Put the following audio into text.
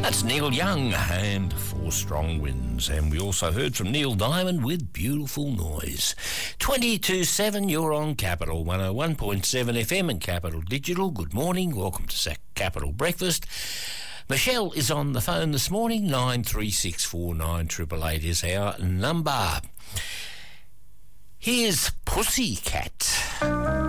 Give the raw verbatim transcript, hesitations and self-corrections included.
That's Neil Young and Four Strong Winds. And we also heard from Neil Diamond with Beautiful Noise. twenty-two seven, you're on Capital one oh one point seven F M and Capital Digital. Good morning. Welcome to Capital Breakfast. Michelle is on the phone this morning. nine three six four nine eight eight eight is our number. Here's Pussycat.